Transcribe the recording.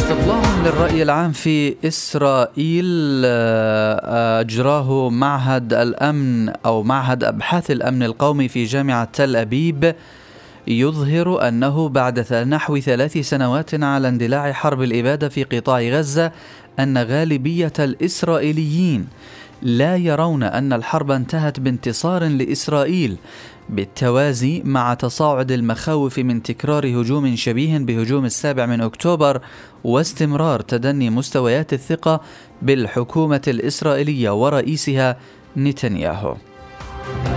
استطلاع للرأي العام في إسرائيل أجراه معهد الأمن أو معهد أبحاث الأمن القومي في جامعة تل أبيب يظهر أنه بعد نحو 3 سنوات على اندلاع حرب الإبادة في قطاع غزة أن غالبية الإسرائيليين لا يرون أن الحرب انتهت بانتصار لإسرائيل، بالتوازي مع تصاعد المخاوف من تكرار هجوم شبيه بهجوم 7 أكتوبر واستمرار تدني مستويات الثقة بالحكومة الإسرائيلية ورئيسها نتنياهو.